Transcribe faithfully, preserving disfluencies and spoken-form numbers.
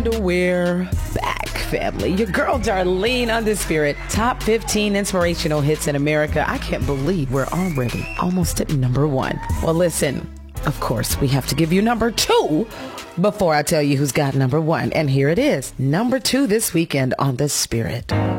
And we're back, family. Your girl Darlene on the Spirit. Top fifteen inspirational hits in America. I can't believe we're already almost at number one. Well, listen, of course, we have to give you number two before I tell you who's got number one. And here it is, number two this weekend on the Spirit.